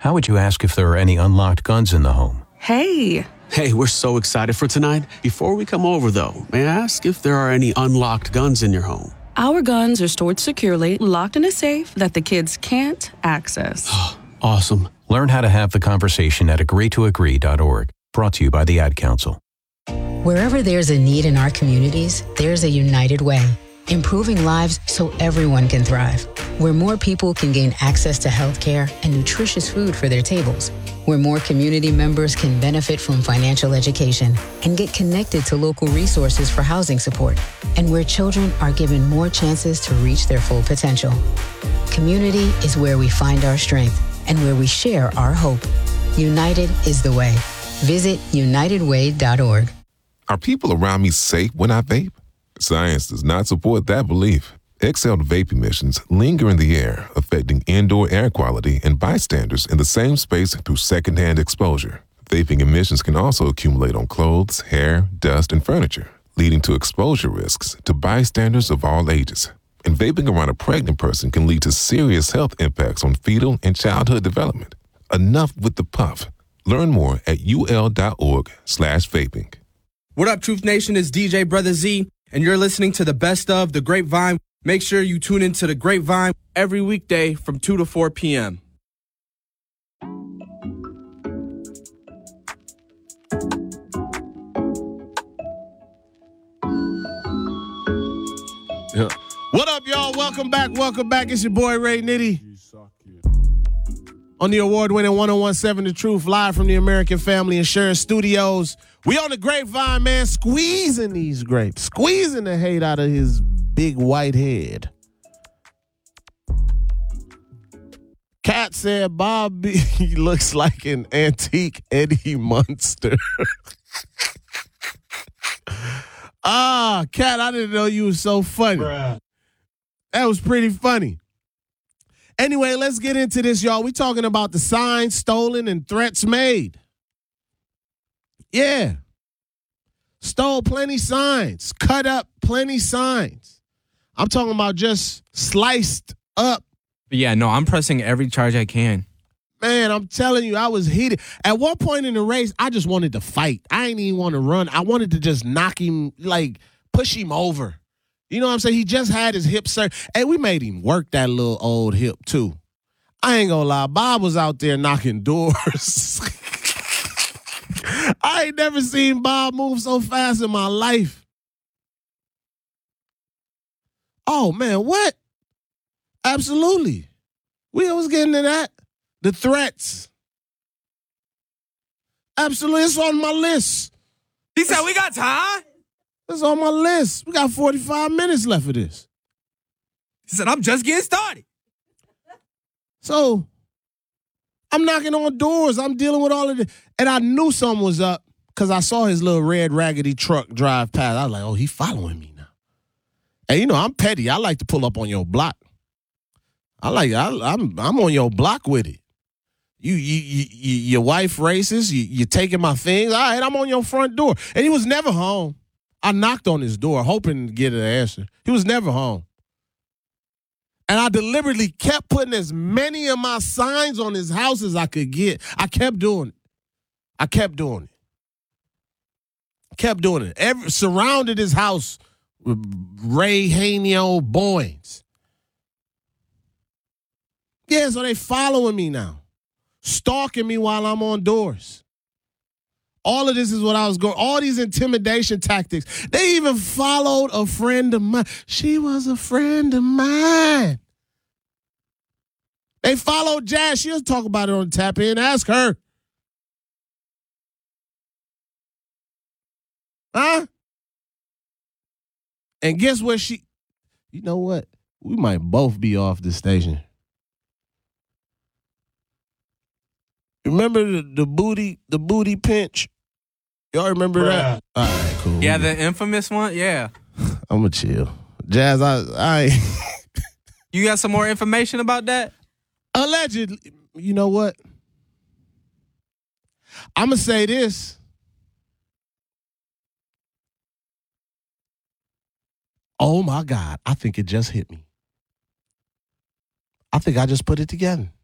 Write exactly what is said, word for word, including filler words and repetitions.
How would you ask if there are any unlocked guns in the home? Hey. Hey, we're so excited for tonight. Before we come over, though, may I ask if there are any unlocked guns in your home? Our guns are stored securely, locked in a safe that the kids can't access. Awesome. Learn how to have the conversation at agree to agree dot org. Brought to you by the Ad Council. Wherever there's a need in our communities, there's a United Way. Improving lives so everyone can thrive. Where more people can gain access to health care and nutritious food for their tables. Where more community members can benefit from financial education and get connected to local resources for housing support. And where children are given more chances to reach their full potential. Community is where we find our strength and where we share our hope. United is the way. Visit united way dot org. Are people around me safe when I vape? Science does not support that belief. Exhaled vape emissions linger in the air, affecting indoor air quality and bystanders in the same space through secondhand exposure. Vaping emissions can also accumulate on clothes, hair, dust, and furniture, leading to exposure risks to bystanders of all ages. And vaping around a pregnant person can lead to serious health impacts on fetal and childhood development. Enough with the puff. Learn more at ul.org slash vaping. What up, Truth Nation? It's D J Brother Z, and you're listening to the best of The Grapevine. Make sure you tune into The Grapevine every weekday from two to four p.m. Yeah. What up, y'all? Welcome back. Welcome back. It's your boy, Ray Nitty. On the award-winning one oh one point seven The Truth, live from the American Family Insurance Studios. We on the Grapevine, man, squeezing these grapes, squeezing the hate out of his big white head. Cat said Bobby looks like an antique Eddie Munster. Ah, Cat, I didn't know you were so funny. Bruh. That was pretty funny. Anyway, let's get into this, y'all. We talking about the signs stolen and threats made. Yeah. Stole plenty signs. Cut up plenty signs. I'm talking about just sliced up. Yeah, no, I'm pressing every charge I can. Man, I'm telling you, I was heated. At one point in the race, I just wanted to fight. I didn't even want to run. I wanted to just knock him, like, push him over. You know what I'm saying? He just had his hip surgery. Hey, we made him work that little old hip, too. I ain't gonna lie. Bob was out there knocking doors. I ain't never seen Bob move so fast in my life. Oh, man, what? Absolutely. We was getting to that. The threats. Absolutely. It's on my list. He said we got time? It's on my list. We got forty-five minutes left of this. He said, I'm just getting started. So, I'm knocking on doors. I'm dealing with all of this. And I knew something was up because I saw his little red raggedy truck drive past. I was like, oh, he following me now. And, you know, I'm petty. I like to pull up on your block. I like, I, I'm I'm on your block with it. You, you, you, you your wife racist. You, you taking my things. All right, I'm on your front door. And he was never home. I knocked on his door hoping to get an answer. He was never home. And I deliberately kept putting as many of my signs on his house as I could get. I kept doing it. I kept doing it. Kept doing it. Every, surrounded his house with Ray Hanio Boynes. Yeah, so they following me now. Stalking me while I'm on doors. All of this is what I was going, all these intimidation tactics. They even followed a friend of mine. She was a friend of mine. They followed Jazz. She'll talk about it on Tap In. Ask her. Huh? And guess what she, you know what? We might both be off the station. Remember the, the booty, the booty pinch? Y'all remember Bruh. that? All right, cool. Yeah, the infamous one. Yeah. I'm gonna chill. Jazz, I, I. You got some more information about that? Allegedly, you know what? I'm gonna say this. Oh my God! I think it just hit me. I think I just put it together.